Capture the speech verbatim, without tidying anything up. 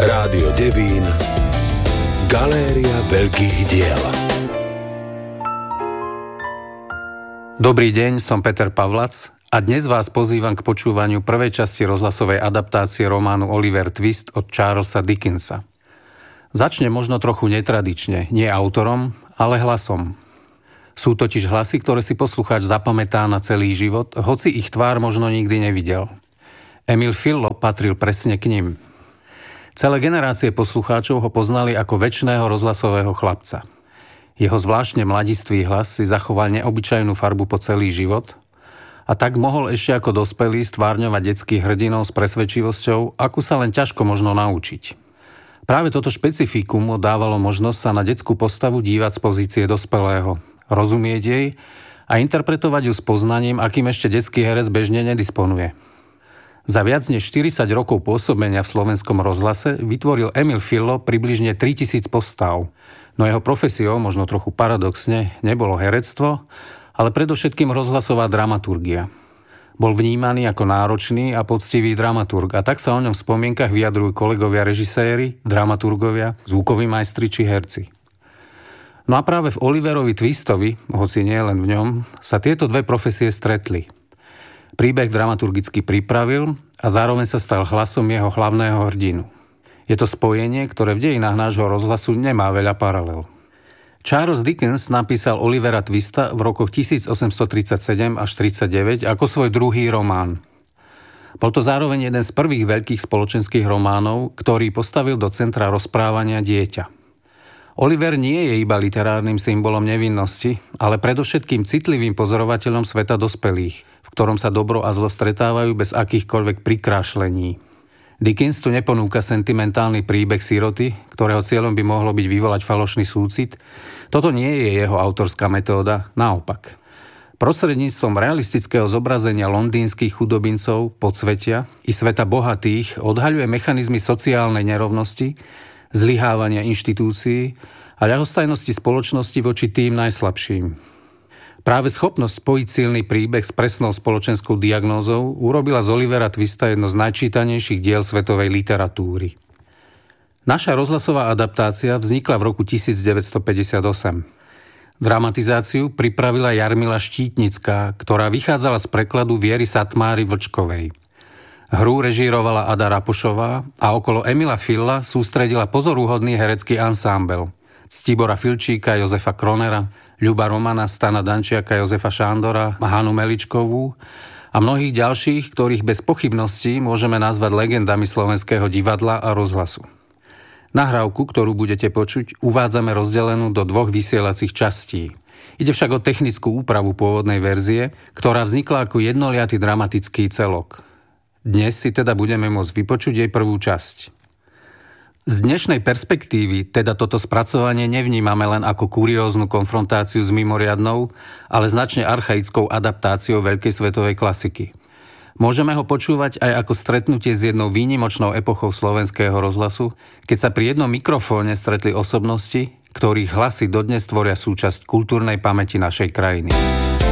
Rádio Devín, Galéria veľkých diel. Dobrý deň, som Peter Pavlac a dnes vás pozývam k počúvaniu prvej časti rozhlasovej adaptácie románu Oliver Twist od Charlesa Dickensa. Začne možno trochu netradične, nie autorom, ale hlasom. Sú totiž hlasy, ktoré si poslucháč zapamätá na celý život, hoci ich tvár možno nikdy nevidel. Emil Fillo patril presne k nim. Celé generácie poslucháčov ho poznali ako večného rozhlasového chlapca. Jeho zvláštne mladistvý hlas si zachoval neobyčajnú farbu po celý život a tak mohol ešte ako dospelý stvárňovať detských hrdinov s presvedčivosťou, akú sa len ťažko možno naučiť. Práve toto špecifikum mu dávalo možnosť sa na detskú postavu dívať z pozície dospelého, rozumieť jej a interpretovať ju s poznaním, akým ešte detský herec bežne nedisponuje. Za viac než štyridsať rokov pôsobenia v slovenskom rozhlase vytvoril Emil Fillo približne tritisíc postav. No jeho profesiou, možno trochu paradoxne, nebolo herectvo, ale predovšetkým rozhlasová dramaturgia. Bol vnímaný ako náročný a poctivý dramaturg a tak sa o ňom v spomienkach vyjadrujú kolegovia režiséri, dramaturgovia, zvukoví majstri či herci. No a práve v Oliverovi Twistovi, hoci nie len v ňom, sa tieto dve profesie stretli. Príbeh dramaturgicky pripravil a zároveň sa stal hlasom jeho hlavného hrdinu. Je to spojenie, ktoré v dejinách nášho rozhlasu nemá veľa paralel. Charles Dickens napísal Olivera Twista v rokoch tisícosemstotridsaťsedem až tridsaťdeväť ako svoj druhý román. Bol to zároveň jeden z prvých veľkých spoločenských románov, ktorý postavil do centra rozprávania dieťa. Oliver nie je iba literárnym symbolom nevinnosti, ale predovšetkým citlivým pozorovateľom sveta dospelých, v ktorom sa dobro a zlo stretávajú bez akýchkoľvek prikrášlení. Dickens tu neponúka sentimentálny príbeh siroty, ktorého cieľom by mohlo byť vyvolať falošný súcit. Toto nie je jeho autorská metóda, naopak. Prostredníctvom realistického zobrazenia londýnskych chudobincov, podsvetia i sveta bohatých odhaľuje mechanizmy sociálnej nerovnosti, zlyhávania inštitúcií a ľahostajnosti spoločnosti voči tým najslabším. Práve schopnosť spojiť silný príbeh s presnou spoločenskou diagnózou urobila z Olivera Twista jedno z najčítanejších diel svetovej literatúry. Naša rozhlasová adaptácia vznikla v roku devätnásťstopäťdesiatosem. Dramatizáciu pripravila Jarmila Štítnická, ktorá vychádzala z prekladu Viery Satmáry Vlčkovej. Hru režírovala Ada Rapošová a okolo Emila Filla sústredila pozoruhodný herecký ansámbel z Tibora Filčíka, Jozefa Kronera, Ľuba Romana, Stana Dančiaka, Jozefa Šándora, Hanu Meličkovú a mnohých ďalších, ktorých bez pochybností môžeme nazvať legendami slovenského divadla a rozhlasu. Nahrávku, ktorú budete počuť, uvádzame rozdelenú do dvoch vysielacích častí. Ide však o technickú úpravu pôvodnej verzie, ktorá vznikla ako jednoliaty dramatický celok. Dnes si teda budeme môcť vypočuť jej prvú časť. Z dnešnej perspektívy teda toto spracovanie nevnímame len ako kurióznu konfrontáciu s mimoriadnou, ale značne archaickou adaptáciou veľkej svetovej klasiky. Môžeme ho počúvať aj ako stretnutie s jednou výnimočnou epochou slovenského rozhlasu, keď sa pri jednom mikrofóne stretli osobnosti, ktorých hlasy dodnes tvoria súčasť kultúrnej pamäti našej krajiny.